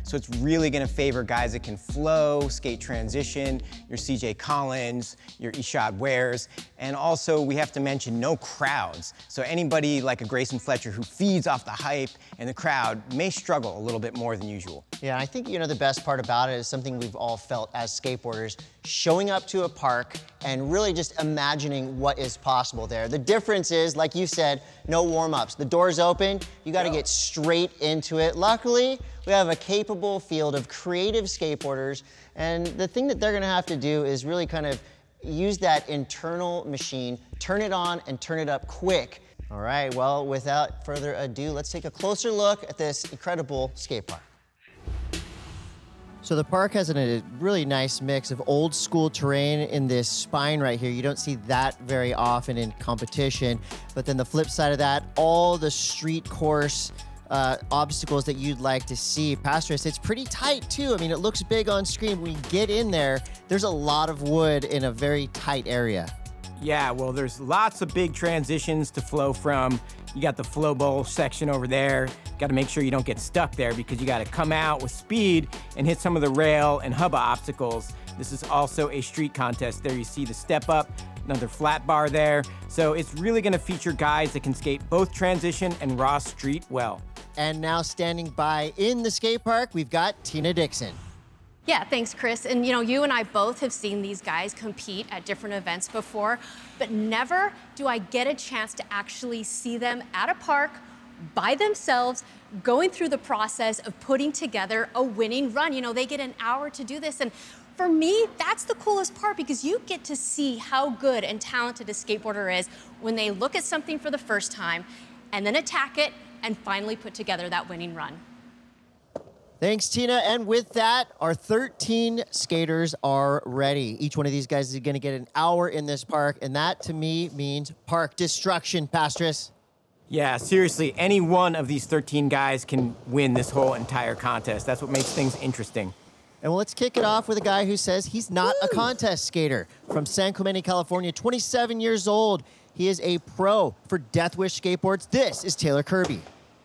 So it's really gonna favor guys that can flow, skate transition, your CJ Collins, your Ishod Wares, and also we have to mention no crowds. So anybody like a Grayson Fletcher who feeds off the hype and the crowd may struggle a little bit more than usual. Yeah, I think, the best part about it is something we've all felt as skateboarders, showing up to a park and really just imagining what is possible there. The difference is, like you said, no warm-ups. The door's open, you gotta get straight into it. Luckily, we have a capable field of creative skateboarders, and the thing that they're gonna have to do is really kind of use that internal machine, turn it on and turn it up quick. All right, well, without further ado, let's take a closer look at this incredible skate park. So the park has a really nice mix of old school terrain in this spine right here. You don't see that very often in competition. But then the flip side of that, all the street course obstacles that you'd like to see. Pastris, it's pretty tight too. I mean, it looks big on screen. When you get in there, there's a lot of wood in a very tight area. Yeah, well, there's lots of big transitions to flow from. You got the flow bowl section over there. Got to make sure you don't get stuck there because you got to come out with speed and hit some of the rail and hubba obstacles. This is also a street contest. There you see the step up, another flat bar there. So it's really going to feature guys that can skate both transition and raw street well. And now standing by in the skate park, we've got Tina Dixon. Yeah, thanks, Chris. And you and I both have seen these guys compete at different events before, but never do I get a chance to actually see them at a park by themselves, going through the process of putting together a winning run. They get an hour to do this. And for me, that's the coolest part because you get to see how good and talented a skateboarder is when they look at something for the first time and then attack it and finally put together that winning run. Thanks, Tina. And with that, our 13 skaters are ready. Each one of these guys is going to get an hour in this park, and that, to me, means park destruction, Pastris. Yeah, seriously, any one of these 13 guys can win this whole entire contest. That's what makes things interesting. And let's kick it off with a guy who says he's not a contest skater. From San Clemente, California, 27 years old. He is a pro for Death Wish Skateboards. This is Taylor Kirby.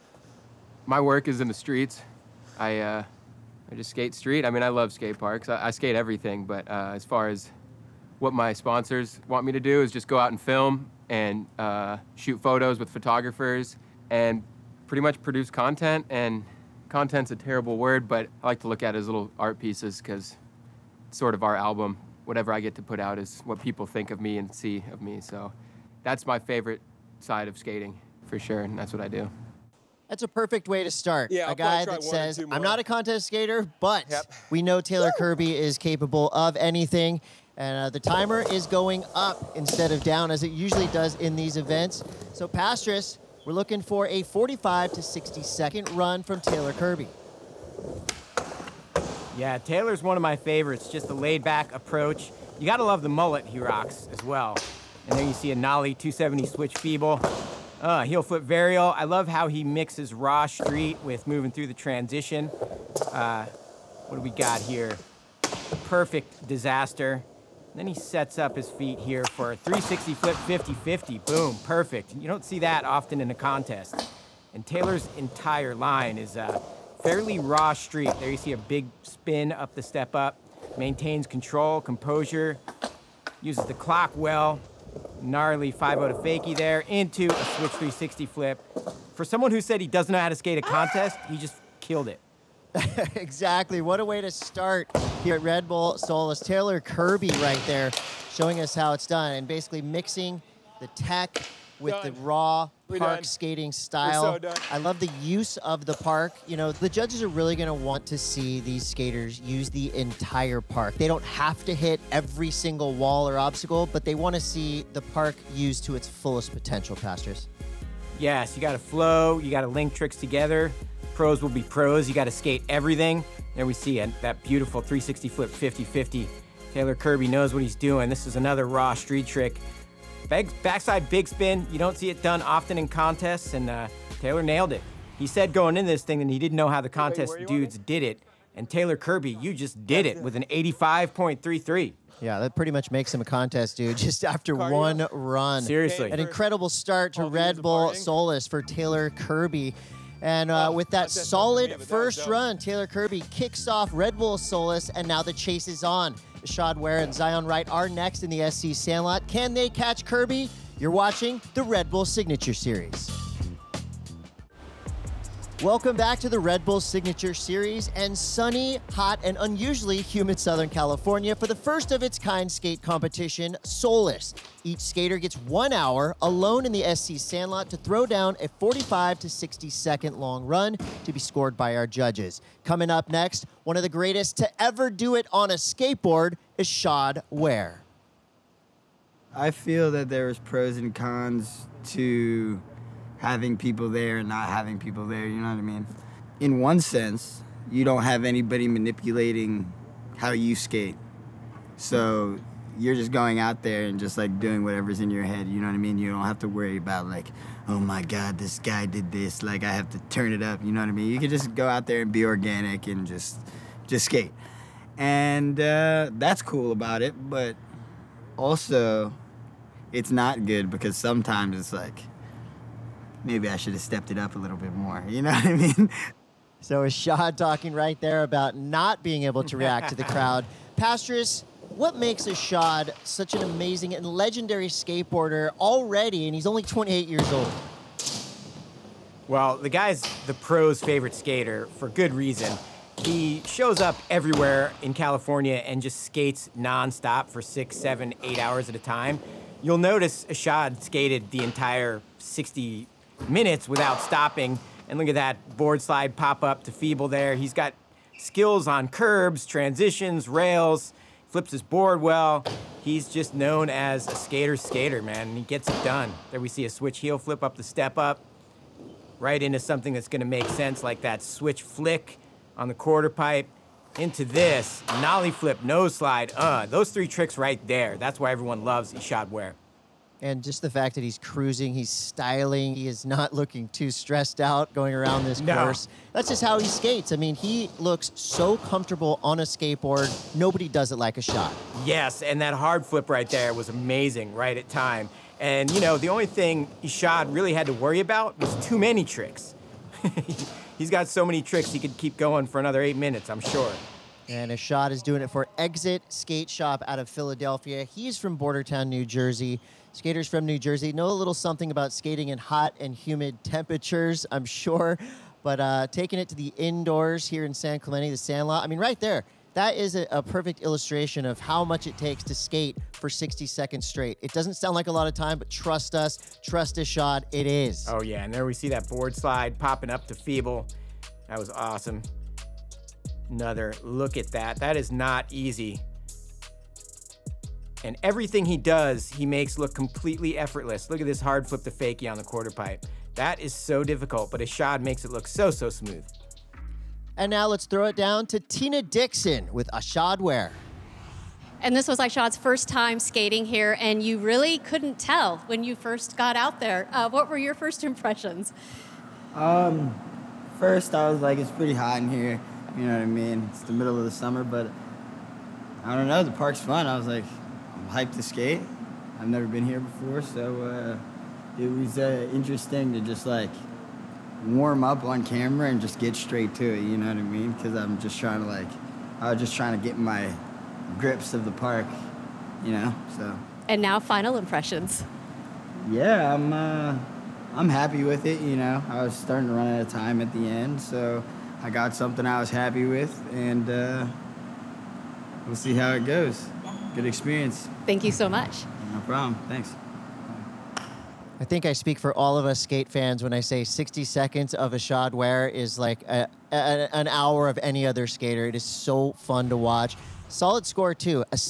My work is in the streets. I just skate street. I mean, I love skate parks. I skate everything, but as far as what my sponsors want me to do is just go out and film and shoot photos with photographers and pretty much produce content. And content's a terrible word, but I like to look at it as little art pieces because it's sort of our album. Whatever I get to put out is what people think of me and see of me. So that's my favorite side of skating for sure, and that's what I do. That's a perfect way to start. Yeah, a guy that says, I'm not a contest skater, but we know Taylor Kirby is capable of anything. And the timer is going up instead of down, as it usually does in these events. So, Pastris, we're looking for a 45 to 60-second run from Taylor Kirby. Yeah, Taylor's one of my favorites, just the laid-back approach. You gotta love the mullet he rocks as well. And there you see a nollie 270 switch feeble. Heel flip varial. I love how he mixes raw street with moving through the transition. What do we got here? Perfect disaster. And then he sets up his feet here for a 360 flip 50-50. Boom, perfect. You don't see that often in a contest. And Taylor's entire line is fairly raw street. There you see a big spin up the step up. Maintains control, composure. Uses the clock well. Gnarly 5-0 to fakie there into a switch 360 flip. For someone who said he doesn't know how to skate a contest, he just killed it. Exactly. What a way to start here at Red Bull Solace. Taylor Kirby right there showing us how it's done and basically mixing the tech with the raw park skating style. I love the use of the park. The judges are really going to want to see these skaters use the entire park. They don't have to hit every single wall or obstacle, but they want to see the park used to its fullest potential, Pastris. Yes, you got to flow, you got to link tricks together. Pros will be pros. You got to skate everything. There we see that beautiful 360 flip 50-50. Taylor Kirby knows what he's doing. This is another raw street trick. Backside big spin. You don't see it done often in contests, and Taylor nailed it. He said going into this thing that he didn't know how the contest dudes did it. And Taylor Kirby, you just did it with an 85.33. Yeah, that pretty much makes him a contest dude just after one run. Seriously. An incredible start to Red Bull Solace for Taylor Kirby. And with that solid first run, Taylor Kirby kicks off Red Bull Solus, and now the chase is on. Ishod Wair and Zion Wright are next in the SC Sandlot. Can they catch Kirby? You're watching the Red Bull Signature Series. Welcome back to the Red Bull Signature Series and sunny, hot, and unusually humid Southern California for the first of its kind skate competition, Solus. Each skater gets 1 hour alone in the SC Sandlot to throw down a 45 to 60 second long run to be scored by our judges. Coming up next, one of the greatest to ever do it on a skateboard, Ishod Wair. I feel that there's pros and cons to having people there and not having people there, you know what I mean? In one sense, you don't have anybody manipulating how you skate. So you're just going out there and just like doing whatever's in your head, you know what I mean? You don't have to worry about like, oh my God, this guy did this, like I have to turn it up, you know what I mean? You can just go out there and be organic and just skate. And that's cool about it, but also it's not good because sometimes it's like, maybe I should have stepped it up a little bit more. You know what I mean? So Ishod talking right there about not being able to react to the crowd. Pastris, what makes Ishod such an amazing and legendary skateboarder already, and he's only 28 years old? Well, the guy's the pros' favorite skater for good reason. He shows up everywhere in California and just skates nonstop for 6, 7, 8 hours at a time. You'll notice Ishod skated the entire 60 minutes without stopping. And look at that board slide pop up to Feeble there. He's got skills on curbs, transitions, rails, flips his board well. He's just known as a skater's skater, man, and he gets it done. There we see a switch heel flip up the step up, right into something that's gonna make sense, like that switch flick on the quarter pipe, into this nollie flip, nose slide. Those three tricks right there. That's why everyone loves Ishod Wair. And just the fact that he's cruising, he's styling, he is not looking too stressed out going around this course. That's just how he skates. I mean, he looks so comfortable on a skateboard. Nobody does it like Ishod. Yes, and that hard flip right there was amazing right at time. And, you know, the only thing Ishod really had to worry about was too many tricks. He's got so many tricks, he could keep going for another 8 minutes, I'm sure. And Ishod is doing it for Exit Skate Shop out of Philadelphia. He's from Bordertown, New Jersey. Skaters from New Jersey know a little something about skating in hot and humid temperatures, I'm sure. But taking it to the indoors here in San Clemente, the Sandlot, I mean, right there, that is a perfect illustration of how much it takes to skate for 60 seconds straight. It doesn't sound like a lot of time, but trust us, trust Ishod, it is. Oh, yeah, and there we see that board slide popping up to Feeble. That was awesome. Another look at that. That is not easy. And everything he does, he makes look completely effortless. Look at this hard flip to fakie on the quarter pipe. That is so difficult, but Ishod makes it look so, so smooth. And now let's throw it down to Tina Dixon with Ishod Wair. And this was Ishod's first time skating here, and you really couldn't tell when you first got out there. What were your first impressions? First, I was like, it's pretty hot in here. You know what I mean? It's the middle of the summer, but I don't know. The park's fun. I was like, I'm hyped to skate. I've never been here before, so it was interesting to just like warm up on camera and just get straight to it. You know what I mean? Because I'm just trying to I was just trying to get my grips of the park, you know. So. And now, final impressions. Yeah, I'm happy with it. You know, I was starting to run out of time at the end, so I got something I was happy with, and we'll see how it goes. Good experience. Thank you so much. No problem. Thanks. I think I speak for all of us skate fans when I say 60 seconds of Ishod Wair is like an hour of any other skater. It is so fun to watch. Solid score, too, a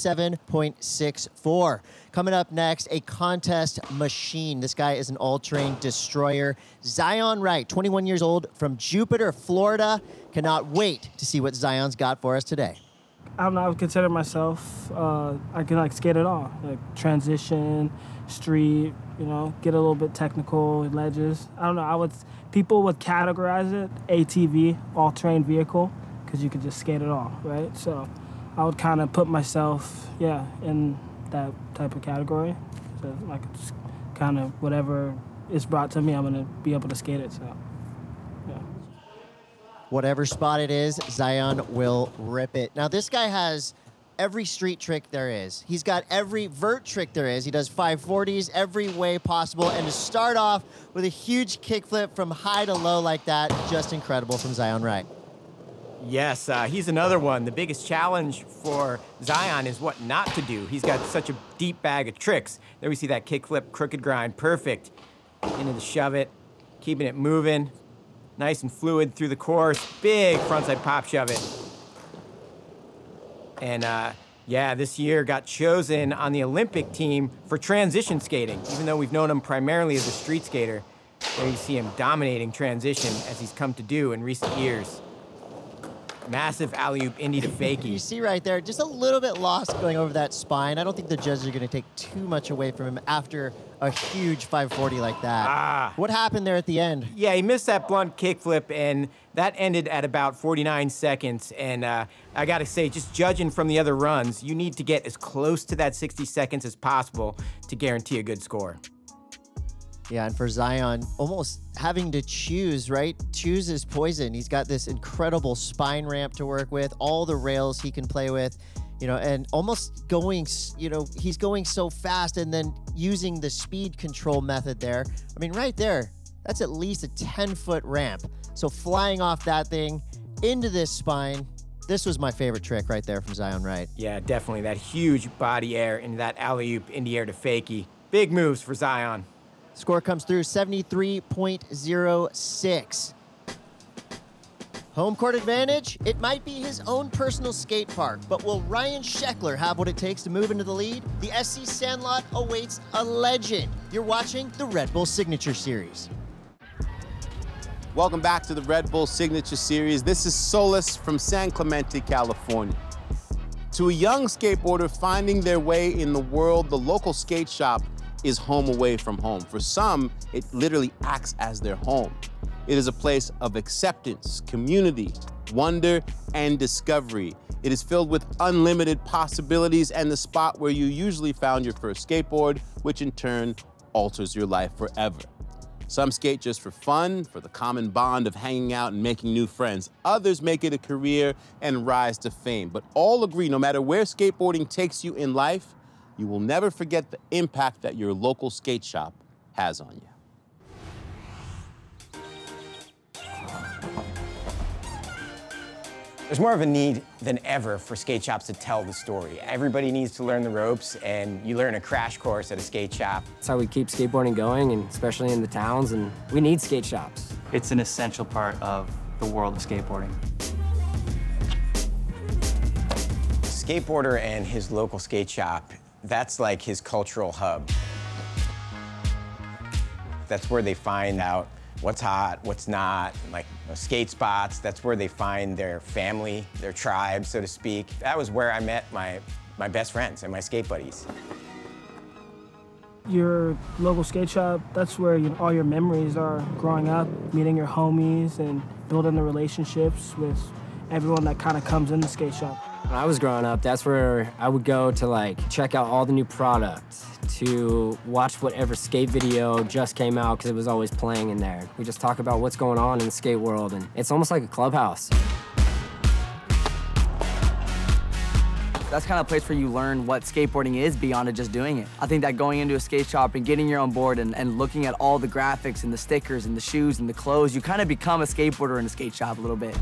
77.64. Coming up next, a contest machine. This guy is an all-terrain destroyer. Zion Wright, 21 years old, from Jupiter, Florida. Cannot wait to see what Zion's got for us today. I don't know, I would consider myself, I can skate it all. Like transition, street, you know, get a little bit technical, ledges. I don't know, people would categorize it ATV, all-terrain vehicle, because you could just skate it all, right? So I would kind of put myself, in that type of category. So it's kind of whatever is brought to me, I'm gonna be able to skate it, so. Whatever spot it is, Zion will rip it. Now, this guy has every street trick there is. He's got every vert trick there is. He does 540s every way possible. And to start off with a huge kickflip from high to low like that, just incredible from Zion Wright. Yes, he's another one. The biggest challenge for Zion is what not to do. He's got such a deep bag of tricks. There we see that kickflip, crooked grind, perfect. Into the shove it, keeping it moving. Nice and fluid through the course. Big frontside pop shove it. And yeah, this year got chosen on the Olympic team for transition skating, even though we've known him primarily as a street skater. There you see him dominating transition as he's come to do in recent years. Massive alley-oop indie to fakie. You see right there, just a little bit lost going over that spine. I don't think the judges are going to take too much away from him after a huge 540 like that. What happened there at the end? Yeah, he missed that blunt kickflip, and that ended at about 49 seconds. And I got to say, just judging from the other runs, you need to get as close to that 60 seconds as possible to guarantee a good score. Yeah, and for Zion, almost having to choose, right? Choose his poison. He's got this incredible spine ramp to work with, all the rails he can play with, you know, and almost going, you know, he's going so fast and then using the speed control method there. I mean, right there, that's at least a 10-foot ramp. So flying off that thing into this spine, this was my favorite trick right there from Zion Wright. Yeah, definitely. That huge body air into that alley-oop indie air to fakie. Big moves for Zion. Score comes through 73.06. Home court advantage? It might be his own personal skate park, but will Ryan Sheckler have what it takes to move into the lead? The SC Sandlot awaits a legend. You're watching the Red Bull Signature Series. Welcome back to the Red Bull Signature Series. This is Solis from San Clemente, California. To a young skateboarder finding their way in the world, the local skate shop is home away from home. For some, it literally acts as their home. It is a place of acceptance, community, wonder, and discovery. It is filled with unlimited possibilities and the spot where you usually found your first skateboard, which in turn alters your life forever. Some skate just for fun, for the common bond of hanging out and making new friends. Others make it a career and rise to fame. But all agree, no matter where skateboarding takes you in life, you will never forget the impact that your local skate shop has on you. There's more of a need than ever for skate shops to tell the story. Everybody needs to learn the ropes, and you learn a crash course at a skate shop. That's how we keep skateboarding going, and especially in the towns, and we need skate shops. It's an essential part of the world of skateboarding. Skateboarder and his local skate shop, that's like his cultural hub. That's where they find out what's hot, what's not, like skate spots. That's where they find their family, their tribe, so to speak. That was where I met my best friends and my skate buddies. Your local skate shop, that's where all your memories are growing up, meeting your homies and building the relationships with everyone that kind of comes in the skate shop. When I was growing up, that's where I would go to check out all the new products, to watch whatever skate video just came out because it was always playing in there. We just talk about what's going on in the skate world, and it's almost like a clubhouse. That's kind of a place where you learn what skateboarding is beyond just doing it. I think that going into a skate shop and getting your own board and looking at all the graphics and the stickers and the shoes and the clothes, you kind of become a skateboarder in a skate shop a little bit.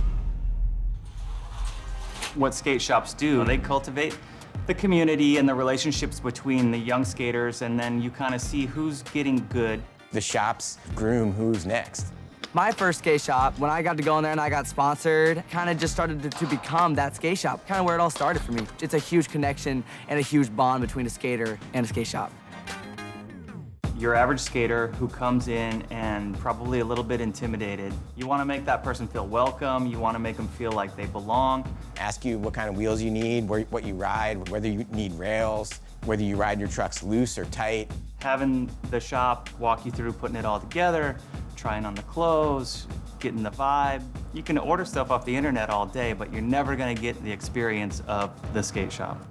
What skate shops do, they cultivate the community and the relationships between the young skaters, and then you kind of see who's getting good. The shops groom who's next. My first skate shop, when I got to go in there and I got sponsored, kind of just started to become that skate shop, kind of where it all started for me. It's a huge connection and a huge bond between a skater and a skate shop. Your average skater who comes in and probably a little bit intimidated, you want to make that person feel welcome, you want to make them feel like they belong. Ask you what kind of wheels you need, what you ride, whether you need rails, whether you ride your trucks loose or tight. Having the shop walk you through putting it all together, trying on the clothes, getting the vibe. You can order stuff off the internet all day, but you're never going to get the experience of the skate shop.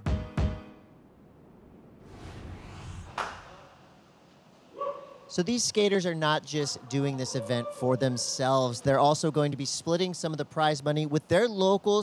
So these skaters are not just doing this event for themselves. They're also going to be splitting some of the prize money with their local